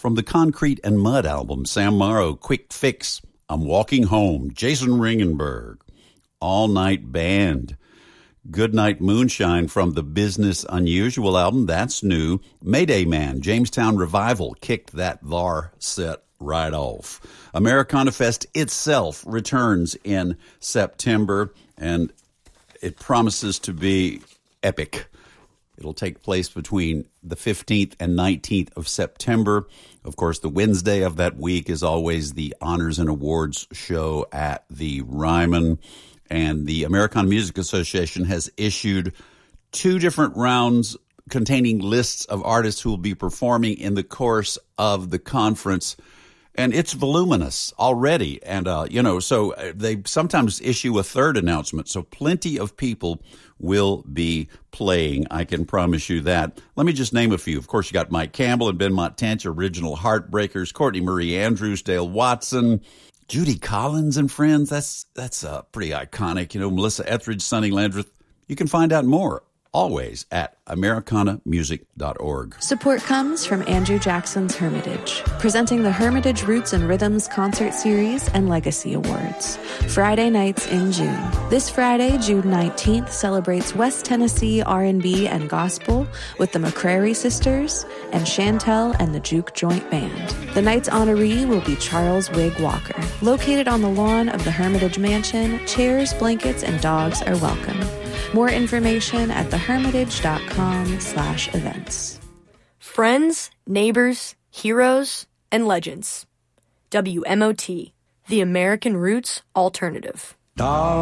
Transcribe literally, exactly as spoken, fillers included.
From the Concrete and Mud album, Sam Morrow, Quick Fix, I'm Walking Home, Jason Ringenberg, All Night Band, Goodnight Moonshine from the Business Unusual album, that's new. Mayday Man, Jamestown Revival kicked that V A R set right off. Americana Fest itself returns in September, and it promises to be epic. It'll take place between the fifteenth and nineteenth of September. Of course, the Wednesday of that week is always the Honors and Awards show at the Ryman. And the Americana Music Association has issued two different rounds containing lists of artists who will be performing in the course of the conference. And it's voluminous already. And, uh, you know, so they sometimes issue a third announcement. So plenty of people will be playing. I can promise you that. Let me just name a few. Of course, you got Mike Campbell and Ben Mott Tench, Original Heartbreakers, Courtney Marie Andrews, Dale Watson, Judy Collins and friends. That's that's uh, pretty iconic. You know, Melissa Etheridge, Sonny Landreth. You can find out more always at americana music dot org. Support comes from Andrew Jackson's Hermitage, presenting the Hermitage Roots and Rhythms Concert Series and Legacy Awards. Friday nights in June. This Friday, June nineteenth, celebrates West Tennessee R and B and gospel with the McCrary Sisters and Chantel and the Juke Joint Band. The night's honoree will be Charles Wig Walker. Located on the lawn of the Hermitage Mansion, chairs, blankets, and dogs are welcome. More information at thehermitage.com slash events. Friends, neighbors, heroes, and legends. W M O T, the American Roots Alternative.